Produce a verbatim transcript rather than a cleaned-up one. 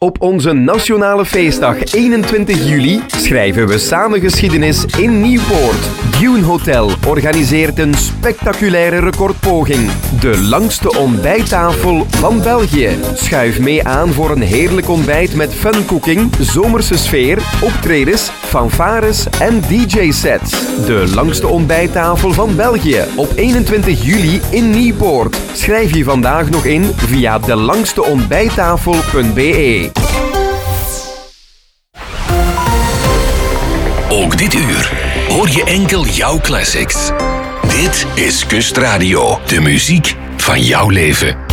Op onze nationale feestdag eenentwintig juli schrijven we samen geschiedenis in Nieuwpoort. Dune Hotel organiseert een spectaculaire recordpoging. De langste ontbijttafel van België. Schuif mee aan voor een heerlijk ontbijt met funcooking, zomerse sfeer, optredens, fanfares en D J-sets. De langste ontbijttafel van België op eenentwintig juli in Nieuwpoort. Schrijf je vandaag nog in via de langste ontbijttafel punt b e. Ook dit uur hoor je enkel jouw classics. Dit is Kustradio, de muziek van jouw leven.